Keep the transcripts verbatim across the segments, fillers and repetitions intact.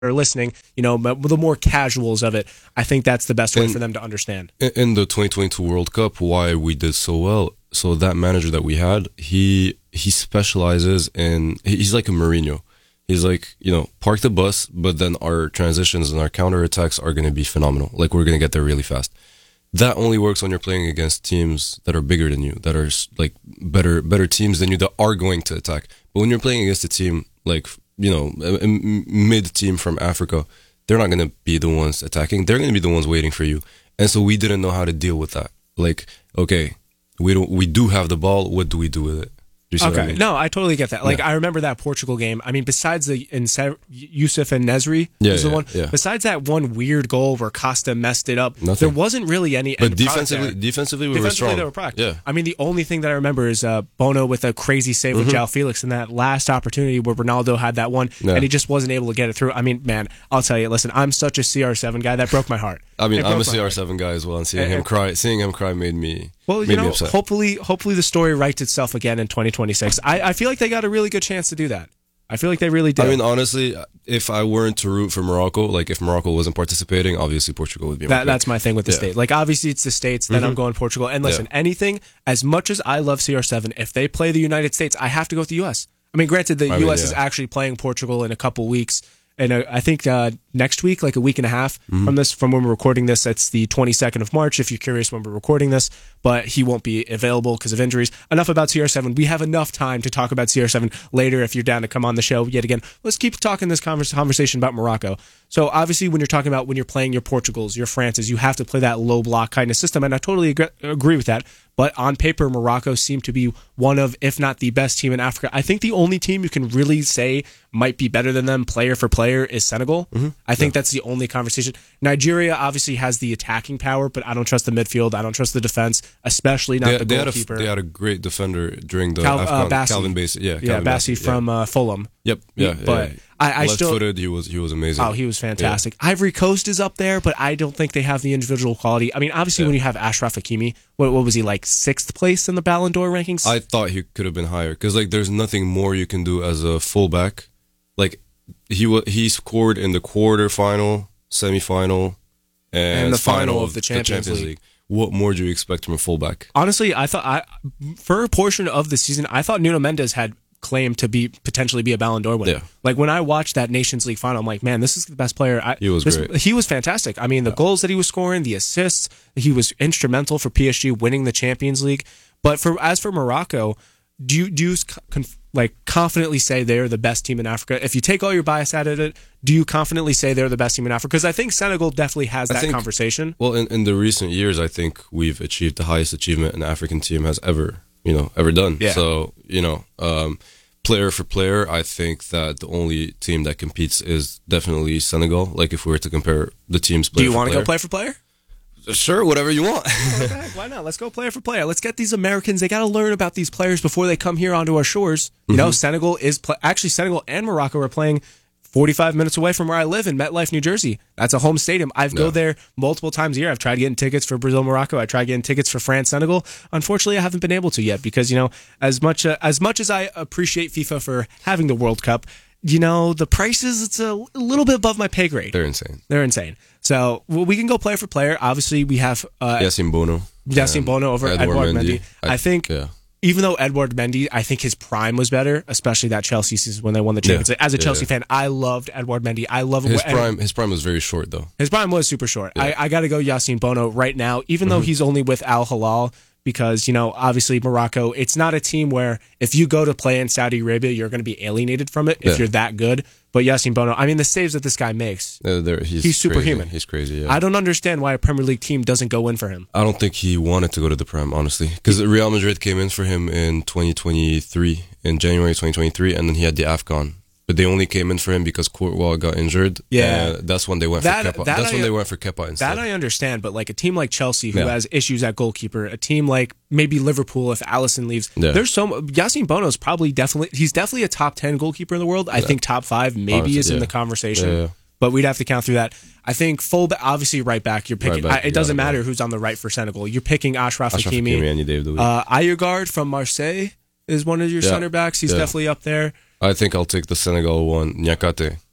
are listening, you know, the more casuals of it, I think that's the best way And for them to understand. in the twenty twenty-two World Cup, why we did so well. So that manager that we had, he he specializes in. He's like a Mourinho. He's like, you know, park the bus, but then our transitions and our counterattacks are going to be phenomenal. Like, we're going to get there really fast. That only works when you're playing against teams that are bigger than you, that are like better better teams than you, that are going to attack. But when you're playing against a team like, you know, a, a mid team from Africa, they're not going to be the ones attacking. They're going to be the ones waiting for you. And so we didn't know how to deal with that. Like, okay, we don't we do have the ball. What do we do with it? Do you see Okay, what I mean? no, I totally get that. Like, Yeah. I remember that Portugal game. I mean, besides the in Yusuf and Nesri Yeah, was the yeah, one. yeah. Besides that one weird goal where Costa messed it up, Nothing. there wasn't really any. But end product defensively, there. defensively, we Defensively, were strong. they were product. Yeah. I mean, the only thing that I remember is uh, Bono with a crazy save with João Felix in that last opportunity where Ronaldo had that one, Yeah. and he just wasn't able to get it through. I mean, man, I'll tell you, listen, I'm such a C R seven guy that broke my heart. I mean, It I'm broke a my C R heart. seven guy as well, and seeing And- him and- cry, seeing him cry made me Well, you made me know, upset. hopefully, hopefully the story writes itself again in twenty twenty-six. I, I feel like they got a really good chance to do that. I feel like they really did. I mean, honestly, if I weren't to root for Morocco, like if Morocco wasn't participating, obviously Portugal would be. my That, pick. that's my thing with the Yeah. state. Like, obviously, it's the States, then I'm going Portugal. And listen, Yeah. anything, as much as I love C R seven, if they play the United States, I have to go with the U S. I mean, granted, the I U S mean, is yeah. actually playing Portugal in a couple weeks. And uh, I think uh, next week, like a week and a half Mm-hmm. from this, from when we're recording this, it's the twenty-second of March, if you're curious when we're recording this. But he won't be available because of injuries. Enough about C R seven. We have enough time to talk about C R seven later if you're down to come on the show yet again. Let's keep talking this convers- conversation about Morocco. So obviously, when you're talking about when you're playing your Portugals, your Frances, you have to play that low block kind of system. And I totally agree, agree with that. But on paper, Morocco seemed to be one of, if not the best team in Africa. I think the only team you can really say might be better than them player for player is Senegal. Mm-hmm. I think that's the only conversation. Nigeria obviously has the attacking power, but I don't trust the midfield. I don't trust the defense, especially not They, the they had a goalkeeper. they had a great defender during the Cal- uh, Afghan, Bassi. Calvin Bassey. Yeah, yeah, Calvin Bassi Bassey, from yeah. uh, Fulham. Yep. Yeah, but yeah. I, I still. Left-footed, he was he was amazing. Oh, he was fantastic. Ivory Coast is up there, but I don't think they have the individual quality. I mean, obviously, Yeah. when you have Ashraf Hakimi, what, what was he, like sixth place in the Ballon d'Or rankings? I thought he could have been higher because like there's nothing more you can do as a fullback. Like he wa- he scored in the quarterfinal, semifinal, and, And the final of the Champions League. What more do you expect from a fullback? Honestly, I thought I for a portion of the season, I thought Nuno Mendes had claimed to be potentially be a Ballon d'Or winner. Yeah. Like when I watched that Nations League final, I'm like, man, this is the best player. I, He was this- great. He was fantastic. I mean, the goals that he was scoring, the assists, he was instrumental for P S G winning the Champions League. But for as for Morocco, do you do you conf, like confidently say they're the best team in Africa? If you take all your bias out of it, do you confidently say they're the best team in Africa? Because I think Senegal definitely has I that think- conversation. Well, in, in the recent years, I think we've achieved the highest achievement an African team has ever, you know, ever done. Yeah. So, you know, um, player for player, I think that the only team that competes is definitely Senegal. Like if we were to compare the teams, Do player you for want to player. go player for player? Sure, whatever you want. Okay, why not? Let's go player for player. Let's get these Americans. They got to learn about these players before they come here onto our shores. You know, Senegal is pl- actually Senegal and Morocco are playing forty-five minutes away from where I live in MetLife, New Jersey. That's a home stadium. I've go Yeah. there multiple times a year. I've tried getting tickets for Brazil, Morocco. I tried getting tickets for France, Senegal. Unfortunately, I haven't been able to yet because you know, as much uh, as much as I appreciate FIFA for having the World Cup, you know, the prices it's a little bit above my pay grade. They're insane. They're insane. So well, we can go player for player. Obviously, we have uh, Yassine Bono. Yassine and Bono over Edouard, Mendy. I, I- think, yeah. even though Edouard Mendy, I think his prime was better, especially that Chelsea season when they won the Champions Yeah. League. As a Yeah, Chelsea yeah. fan, I loved Edouard Mendy. I love His what- prime, his prime was very short though. His prime was super short. I, I got to go Yassine Bono right now, even though he's only with Al Hilal. Because, you know, obviously Morocco, it's not a team where if you go to play in Saudi Arabia, you're going to be alienated from it if Yeah. you're that good. But Yassine Bono, I mean, the saves that this guy makes, Uh, there- he's, He's superhuman. Crazy. He's crazy. Yeah. I don't understand why a Premier League team doesn't go in for him. I don't think he wanted to go to the Prem, honestly, because Real Madrid came in for him in twenty twenty-three, in January twenty twenty-three, and then he had the AFCON. But they only came in for him because Courtois got injured. Yeah. and that's when they went That- for Kepa. that That's I- when they went for Kepa instead. That I understand, but like a team like Chelsea who Yeah. has issues at goalkeeper, a team like maybe Liverpool if Alisson leaves, Yeah. there's so Yassine Bono's probably definitely he's definitely a top ten goalkeeper in the world. I think top five maybe Honestly, is in yeah. the conversation, Yeah, yeah. but we'd have to count through that. I think full obviously right back. You're picking. Right back, I, it you doesn't gotta go. matter who's on the right for Senegal. You're picking Ashraf, Achraf Hakimi. Hakimi and David Luiz. Uh, Ayergard from Marseille is one of your Yeah. center backs. He's Yeah. definitely up there. I think I'll take the Senegal one, Nyakate.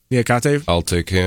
Niakate. I'll take him.